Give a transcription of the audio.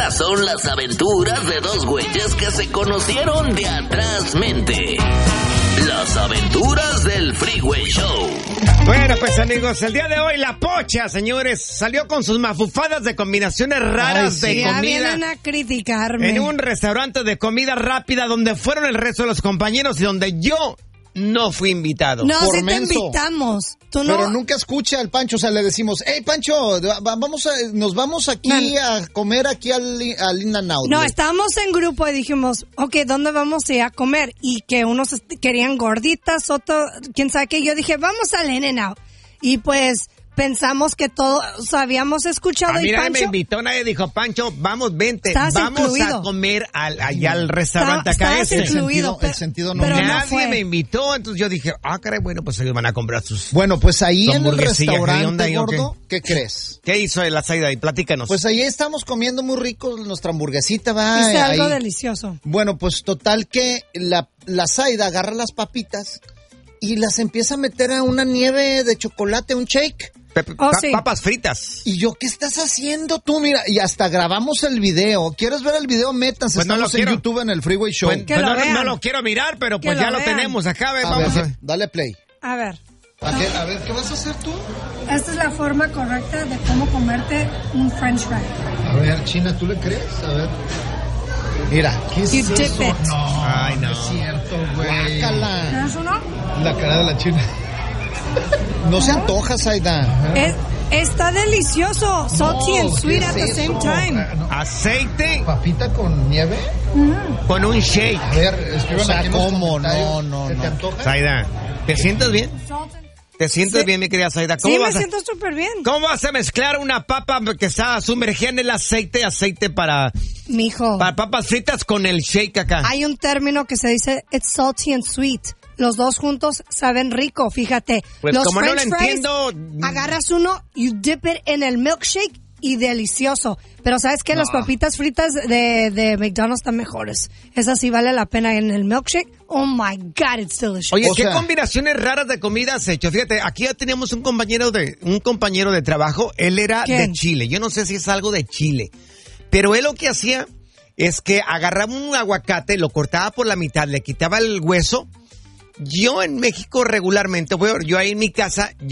Estas son las aventuras de dos güeyes que se conocieron de atrás mente. Las aventuras del Freeway Show. Bueno, pues amigos, el día de hoy la Pocha, señores, salió con sus mafufadas de combinaciones raras de ya comida. vienen a criticarme. En un restaurante de comida rápida donde fueron el resto de los compañeros y donde yo no fui invitado. No, Por sí te menso. invitamos. Tú no. Pero nunca escucha al Pancho, o sea, le decimos, hey Pancho, nos vamos aquí a comer aquí al In-N-Out. No, estábamos en grupo y dijimos, ok, ¿dónde vamos a ir a comer? Y que unos querían gorditas, otro, quién sabe qué. Yo dije, vamos al In-N-Out. Y pues pensamos que todos habíamos escuchado. A mí y nadie Pancho, me invitó, nadie dijo, Pancho, vamos, vente, Estás vamos incluido. a comer allá al restaurante acá estabas ese. incluido, El sentido no. pero no Nadie fue. me invitó, entonces yo dije, caray, bueno, pues ellos van a comprar sus... Bueno, pues ahí Su en el hamburguesilla, ¿qué onda restaurante, ahí, o qué? gordo, ¿qué crees? ¿Qué hizo el Azaida? Y platícanos. Pues ahí estamos comiendo muy rico nuestra hamburguesita, va. Hice algo ahí. delicioso. Bueno, pues total que la Zaida agarra las papitas y las empieza a meter a una nieve de chocolate, un shake. Sí. Papas fritas. Y yo, ¿qué estás haciendo tú? Mira, y hasta grabamos el video. ¿Quieres ver el video? Métanse. Pues no lo Estamos en quiero. YouTube en el Freeway Show. Pues, Que pues lo no, vean. no lo quiero mirar, pero Que pues lo ya lo vean. tenemos acá. A ver, A vamos ver, a ver. dale play. A ver, A ver, ¿qué vas a hacer tú? esta es la forma correcta de cómo comerte un french fry. A ver, China, ¿tú le crees? A ver. Mira, ¿qué es You eso? dip it. No, Ay, no. es cierto, güey. Guácala. ¿Tienes uno? La cara de la China. No se antoja, Zaida. Está delicioso. Salty and sweet ¿qué at es the same eso? time. Aceite ¿Papita con nieve? con un shake. A ver, escriban O sea, aquí en los ¿cómo? comentarios. No, ¿Se te no. antoja? Zaida, ¿te sientes bien? ¿Te sientes Sí. bien, mi querida Zaida? ¿Cómo Sí, me vas a... siento súper bien. ¿Cómo vas a mezclar una papa que está sumergida en el aceite para Mijo, papas fritas con el shake acá? hay un término que se dice it's salty and sweet. Los dos juntos saben rico, fíjate. Pues Los como no french lo fries, entiendo... agarras uno, you dip it en el milkshake y delicioso. Pero ¿sabes qué? Las papitas fritas de McDonald's están mejores. Esa sí vale la pena en el milkshake. Oh my God, it's delicious. Oye, O ¿qué sea- combinaciones raras de comida has hecho? Fíjate, aquí ya teníamos un compañero de trabajo, él era ¿Quién? de Chile. Yo no sé si es algo de Chile, pero él lo que hacía es que agarraba un aguacate, lo cortaba por la mitad, le quitaba el hueso. Yo en México regularmente, yo ahí en mi casa,